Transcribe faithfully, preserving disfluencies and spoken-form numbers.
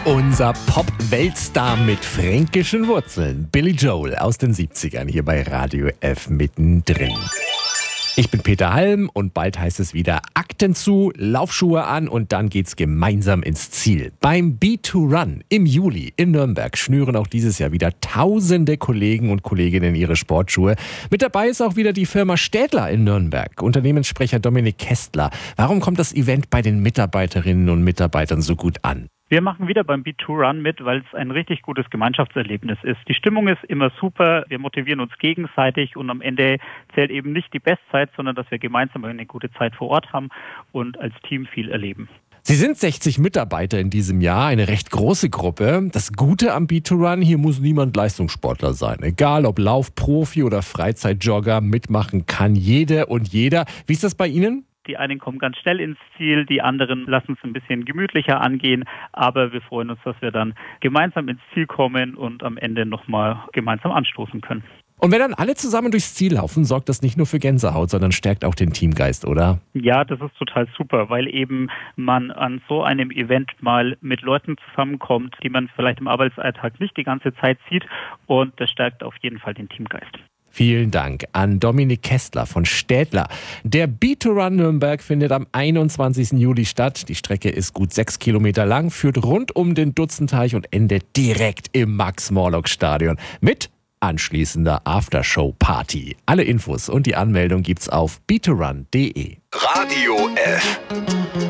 Unser Pop-Weltstar mit fränkischen Wurzeln, Billy Joel aus den siebzigern, hier bei Radio F mittendrin. Ich bin Peter Halm und bald heißt es wieder Akten zu, Laufschuhe an und dann geht's gemeinsam ins Ziel. Beim B zwei Run im Juli in Nürnberg schnüren auch dieses Jahr wieder tausende Kollegen und Kolleginnen ihre Sportschuhe. Mit dabei ist auch wieder die Firma Städler in Nürnberg. Unternehmenssprecher Dominik Kästler. Warum kommt das Event bei den Mitarbeiterinnen und Mitarbeitern so gut an? Wir machen wieder beim B zwei Run mit, weil es ein richtig gutes Gemeinschaftserlebnis ist. Die Stimmung ist immer super, wir motivieren uns gegenseitig und am Ende zählt eben nicht die Bestzeit, sondern dass wir gemeinsam eine gute Zeit vor Ort haben und als Team viel erleben. Sie sind sechzig Mitarbeiter in diesem Jahr, eine recht große Gruppe. Das Gute am B zwei Run, hier muss niemand Leistungssportler sein. Egal ob Laufprofi oder Freizeitjogger, mitmachen kann jede und jeder. Wie ist das bei Ihnen? Die einen kommen ganz schnell ins Ziel, die anderen lassen es ein bisschen gemütlicher angehen, aber wir freuen uns, dass wir dann gemeinsam ins Ziel kommen und am Ende nochmal gemeinsam anstoßen können. Und wenn dann alle zusammen durchs Ziel laufen, sorgt das nicht nur für Gänsehaut, sondern stärkt auch den Teamgeist, oder? Ja, das ist total super, weil eben man an so einem Event mal mit Leuten zusammenkommt, die man vielleicht im Arbeitsalltag nicht die ganze Zeit sieht, und das stärkt auf jeden Fall den Teamgeist. Vielen Dank an Dominik Kästler von Städler. Der B zwei Run Nürnberg findet am einundzwanzigsten Juli statt. Die Strecke ist gut sechs Kilometer lang, führt rund um den Dutzendteich und endet direkt im Max-Morlock-Stadion mit anschließender Aftershow-Party. Alle Infos und die Anmeldung gibt's auf b zwei run punkt de. Radio F.